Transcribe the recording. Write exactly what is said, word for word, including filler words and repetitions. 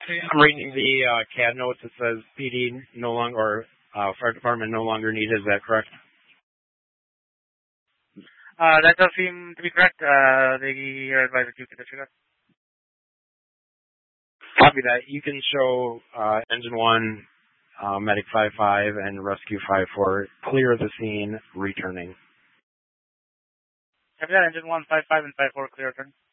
I'm reading the uh, C A D notes. It says P D no longer, or uh, fire department no longer needed. Is that correct? Uh, that does seem to be correct. Uh, they are advised to disregard. Copy that. You can show uh, Engine one, uh, Medic five five, and Rescue five four clear the scene, returning. Copy that. Engine one, five five, and five four clear return.